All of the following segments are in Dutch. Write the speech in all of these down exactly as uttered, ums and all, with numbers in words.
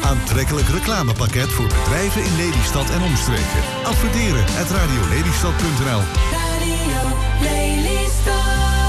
aantrekkelijk reclamepakket voor bedrijven in Lelystad en omstreken. Adverteren at radiolelystad punt n l. Radio Lelystad.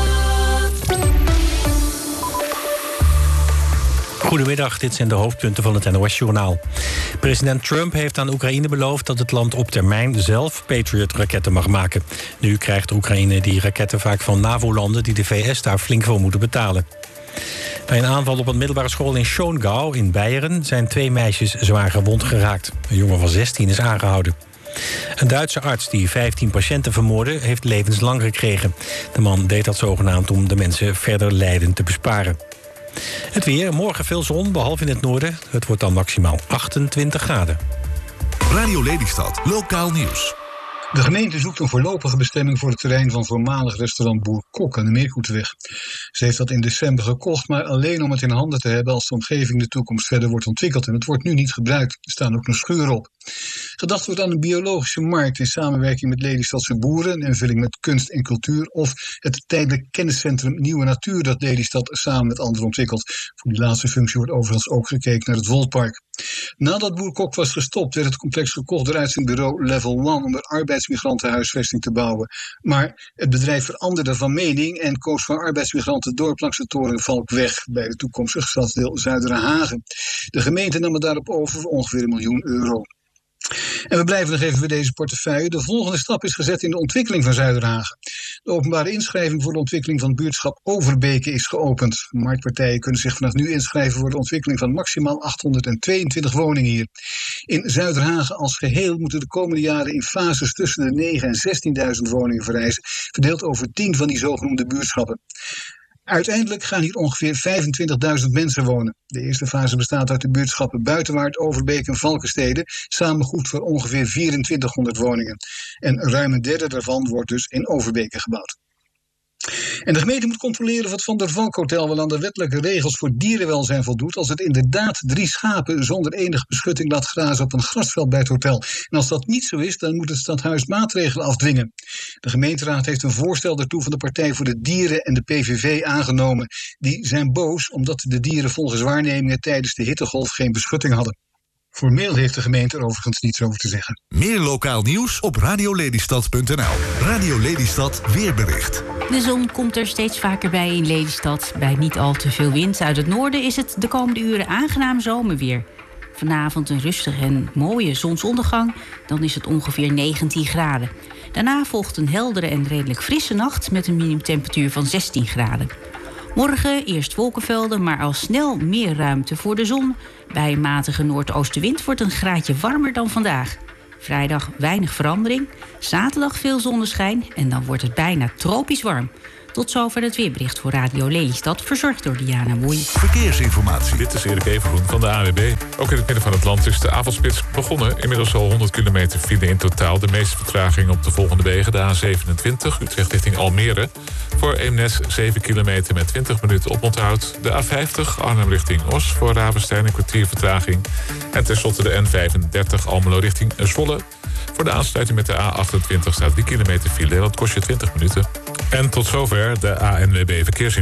Goedemiddag, dit zijn de hoofdpunten van het N O S-journaal. President Trump heeft aan Oekraïne beloofd dat het land op termijn zelf Patriot-raketten mag maken. Nu krijgt Oekraïne die raketten vaak van NAVO-landen die de V S daar flink voor moeten betalen. Bij een aanval op een middelbare school in Schongau in Beieren zijn twee meisjes zwaar gewond geraakt. Een jongen van zestien is aangehouden. Een Duitse arts die vijftien patiënten vermoordde heeft levenslang gekregen. De man deed dat zogenaamd om de mensen verder lijden te besparen. Het weer, morgen veel zon, behalve in het noorden. Het wordt dan maximaal achtentwintig graden. Radio Lelystad, lokaal nieuws. De gemeente zoekt een voorlopige bestemming voor het terrein van voormalig restaurant Boer Kok aan de Meerkoetweg. Ze heeft dat in december gekocht, maar alleen om het in handen te hebben als de omgeving in de toekomst verder wordt ontwikkeld. En het wordt nu niet gebruikt. Er staan ook nog schuren op. Gedacht wordt aan een biologische markt in samenwerking met Lelystadse boeren, een invulling met kunst en cultuur, of het tijdelijk kenniscentrum Nieuwe Natuur dat Lelystad samen met anderen ontwikkelt. Voor die laatste functie wordt overigens ook gekeken naar het Wolpark. Nadat Boer Kok was gestopt, werd het complex gekocht door uitzendbureau Level One om er arbeidsmigrantenhuisvesting te bouwen. Maar het bedrijf veranderde van mening en koos voor arbeidsmigranten dorp langs de Torenvalkweg bij de toekomstige stadsdeel Zuiderhagen. De gemeente nam het daarop over voor ongeveer een miljoen euro. En we blijven nog even bij deze portefeuille. De volgende stap is gezet in de ontwikkeling van Zuiderhagen. De openbare inschrijving voor de ontwikkeling van het buurtschap Overbeke is geopend. Marktpartijen kunnen zich vanaf nu inschrijven voor de ontwikkeling van maximaal achthonderdtweeëntwintig woningen hier. In Zuiderhagen als geheel moeten de komende jaren in fases tussen de negen en zestienduizend woningen verrijzen, verdeeld over tien van die zogenoemde buurtschappen. Uiteindelijk gaan hier ongeveer vijfentwintigduizend mensen wonen. De eerste fase bestaat uit de buurtschappen Buitenwaard, Overbeek en Valkenstede, samen goed voor ongeveer vierentwintighonderd woningen. En ruim een derde daarvan wordt dus in Overbeke gebouwd. En de gemeente moet controleren of het Van der Valk Hotel wel aan de wettelijke regels voor dierenwelzijn voldoet als het inderdaad drie schapen zonder enige beschutting laat grazen op een grasveld bij het hotel. En als dat niet zo is, dan moet het stadhuis maatregelen afdwingen. De gemeenteraad heeft een voorstel daartoe van de Partij voor de Dieren en de P V V aangenomen. Die zijn boos omdat de dieren volgens waarnemingen tijdens de hittegolf geen beschutting hadden. Formeel heeft de gemeente er overigens niets over te zeggen. Meer lokaal nieuws op radiolelystad punt n l. Radio Lelystad weerbericht. De zon komt er steeds vaker bij in Lelystad. Bij niet al te veel wind uit het noorden is het de komende uren aangenaam zomerweer. Vanavond een rustige en mooie zonsondergang. Dan is het ongeveer negentien graden. Daarna volgt een heldere en redelijk frisse nacht met een minimumtemperatuur van zestien graden. Morgen eerst wolkenvelden, maar al snel meer ruimte voor de zon. Bij een matige noordoostenwind wordt een graadje warmer dan vandaag. Vrijdag weinig verandering. Zaterdag veel zonneschijn en dan wordt het bijna tropisch warm. Tot zover het weerbericht voor Radio Lelystad, verzorgd door Diana Moei. Verkeersinformatie. Dit is Erik Evengroen van de A W B. Ook in het midden van het land is de avondspits begonnen. Inmiddels al honderd kilometer file in totaal. De meeste vertraging op de volgende wegen. De A zevenentwintig, Utrecht richting Almere. Voor Eemnes zeven kilometer met twintig minuten oponthoud. De A vijftig, Arnhem richting Os. Voor Ravenstein een kwartier vertraging. En tenslotte de N vijfendertig, Almelo richting Zwolle. Voor de aansluiting met de A achtentwintig staat drie kilometer file. Dat kost je twintig minuten. En tot zover de A N W B verkeersinformatie.